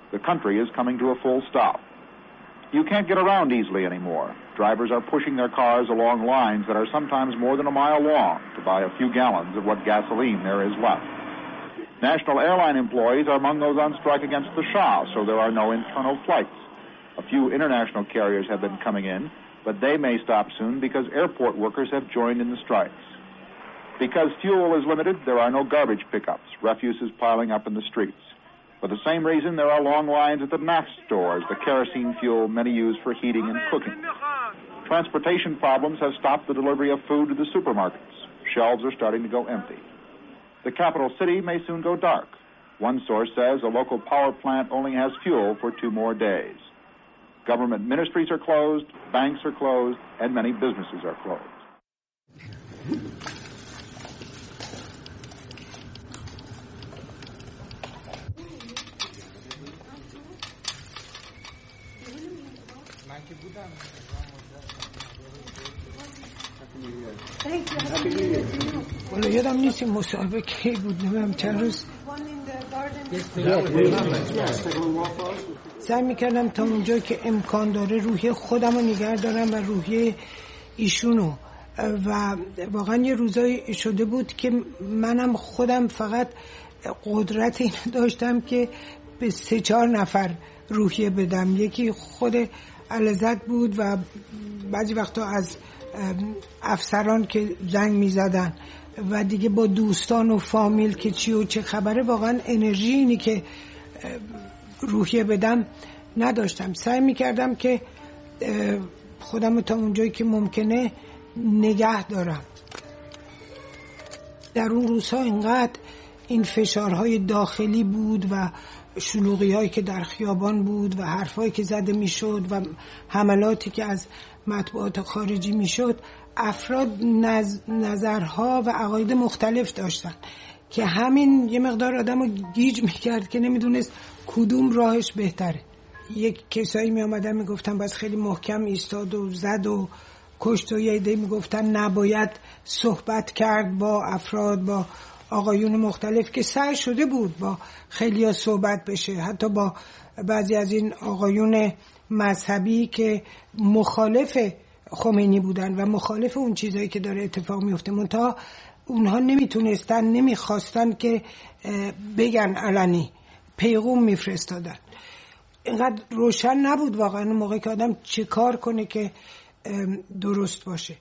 The country is coming to a full stop. You can't get around easily anymore. Drivers are pushing their cars along lines that are sometimes more than a mile long to buy a few gallons of what gasoline there is left. National airline employees are among those on strike against the Shah, so there are no internal flights. A few international carriers have been coming in, but they may stop soon because airport workers have joined in the strikes. Because fuel is limited, there are no garbage pickups. Refuse is piling up in the streets. For the same reason, there are long lines at the NAFTA stores, the kerosene fuel many use for heating and cooking. Transportation problems have stopped the delivery of food to the supermarkets. Shelves are starting to go empty. The capital city may soon go dark. One source says a local power plant only has fuel for 2 more days. Government ministries are closed, banks are closed, and many businesses are closed. والا یادم نیست این مصاحبه کی بود، نمیم چند روز سعی میکردم تا اونجایی که امکان داره روحیه خودم رو نگه دارم و روحیه ایشونو، و واقعا یه روزایی شده بود که منم خودم فقط قدرت اینو داشتم که به 3-4 نفر روحیه بدم. یکی خود علازت بود و بعضی وقتا از افسران که زنگ میزدن و دیگه با دوستان و فامیل که چی و چه خبره. واقعا انرژی اینی که روحیه بدم نداشتم. سعی میکردم که خودم تا اونجایی که ممکنه نگه دارم. در اون روزها اینقدر این فشارهای داخلی بود و شلوغی‌هایی که در خیابان بود و حرفایی که زده میشد و حملاتی که از مطبوعات خارجی میشد، افراد نظرها و عقاید مختلف داشتن که همین یه مقدار آدمو گیج میکرد که نمیدونست کدوم راهش بهتره. یک کسایی میامدن میگفتن باز خیلی محکم ایستاد و زد و کشت، و یه عده میگفتن نباید صحبت کرد با افراد، با آقایون مختلف که سعی شده بود با خیلیا صحبت بشه، حتی با بعضی از این آقایون مذهبی که مخالف خمینی بودن و مخالف اون چیزایی که داره اتفاق میفته، منتها اونها نمیتونستن، نمیخواستن که بگن علنی، پیغام میفرستادن. اینقدر روشن نبود واقعا اون موقع که آدم چه کار کنه که درست باشه.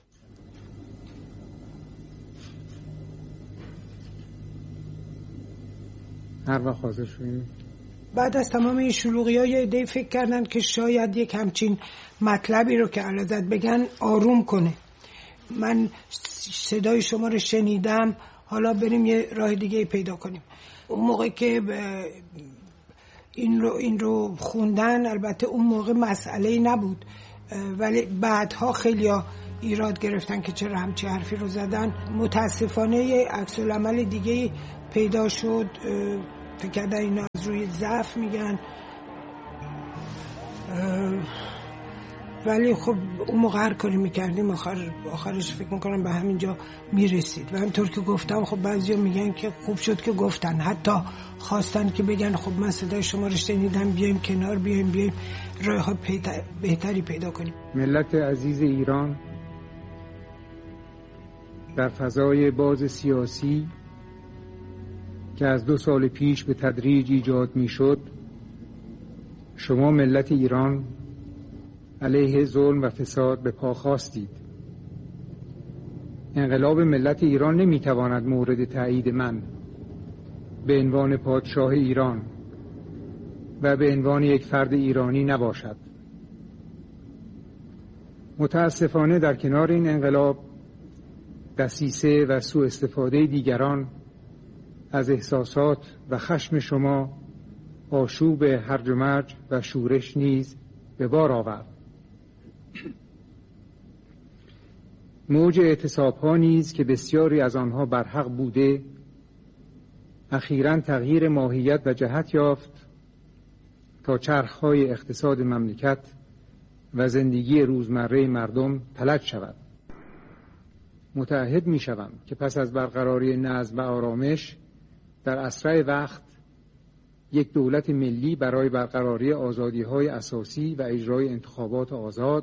هر وقت حاضر شدیم بعد از تمام این شلوغی‌ها یه عده فکر کردن که شاید یک همچین مطلبی رو که علازت بگن آروم کنه. من صدای شما رو شنیدم، حالا بریم یه راه دیگه پیدا کنیم. اون موقع که این رو خوندن، البته اون موقع مسئله‌ای نبود، ولی بعدها خیلیا ایراد گرفتن که چرا همچین حرفی رو زدن. متاسفانه یه عکس العمل دیگه پیدا شد، فکر کردن اینا از روی ضعف میگن، ولی خب اون موقع هر کاری میکردیم آخرش فکر میکنم به همینجا میرسید. و همطور که گفتم خب بعضیا میگن که خوب شد که گفتن، حتی خواستن که بگن خب من صدای شما رو شنیدم، بیایم کنار، بیایم راه بهتری پیدا کنیم. ملت عزیز ایران در فضای باز سیاسی که از 2 سال پیش به تدریج ایجاد میشد، شما ملت ایران علیه ظلم و فساد به پا خواستید. انقلاب ملت ایران نمیتواند مورد تایید من به عنوان پادشاه ایران و به عنوان یک فرد ایرانی نباشد. متاسفانه در کنار این انقلاب، دسیسه و سوء استفاده دیگران از احساسات و خشم شما آشوب هرج و مرج و شورش نیز به بار آورد. موج اعتصاب‌ها نیز که بسیاری از آنها برحق بوده، اخیراً تغییر ماهیت و جهت یافت تا چرخ‌های اقتصاد مملکت و زندگی روزمره مردم فلج شود. متعهد می‌شوم که پس از برقراری نظم و آرامش در اسرع وقت یک دولت ملی برای برقراری آزادی‌های اساسی و اجرای انتخابات آزاد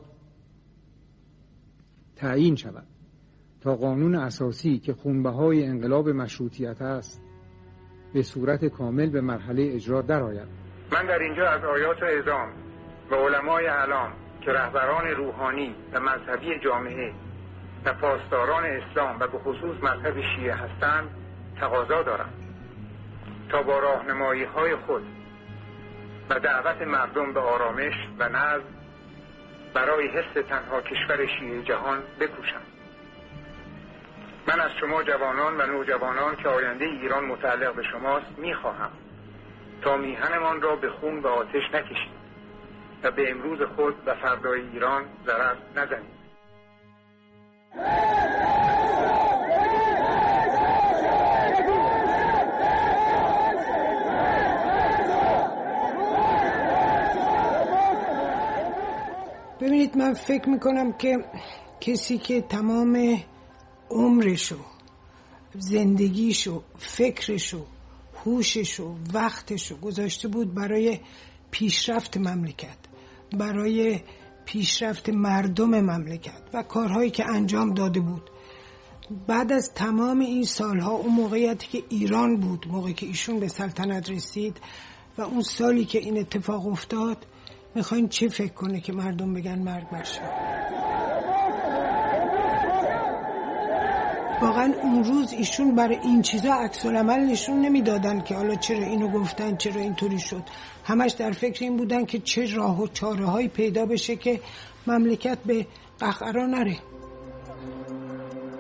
تعیین شود تا قانون اساسی که خونبهای انقلاب مشروطیت است به صورت کامل به مرحله اجرا درآید. من در اینجا از آیات اعظام و علمای اعلام که رهبران روحانی و مذهبی جامعه و پاسداران اسلام و به خصوص مذهب شیعه هستند تقاضا دارم تا با راهنمایی‌های خود و دعوت مردم به آرامش و نظم برای حفظ تنها کشور شیعه جهان بکوشند. من از شما جوانان و نوجوانان که آینده ایران متعلق به شماست میخواهم تا میهنمان را به خون و آتش نکشید و به امروز خود و فردای ایران ضرر نزنید. ببینید، من فکر میکنم که کسی که تمام عمرشو، زندگیشو، فکرشو، هوششو، وقتشو گذاشته بود برای پیشرفت مملکت، برای پیشرفت مردم مملکت و کارهایی که انجام داده بود، بعد از تمام این سالها، اون موقعیتی که ایران بود، موقعی که ایشون به سلطنت رسید و اون سالی که این اتفاق افتاد، میخواین چه فکر کنه که مردم بگن مرگ بر شاه؟ واقعا اون روز ایشون برای این چیزا عکس العمل نشون نمیدادن که حالا چرا اینو گفتن، چرا اینطوری شد. همش در فکر این بودن که چه راه و چاره هایی پیدا بشه که مملکت به قهقرا نره.